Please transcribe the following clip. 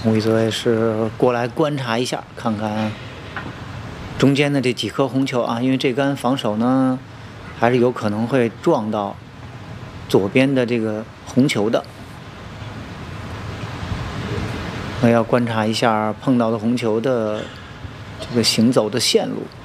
我则也是过来观察一下，看看中间的这几颗红球啊，因为这杆防守呢，还是有可能会撞到左边的这个红球的。我要观察一下碰到的红球的这个行走的线路。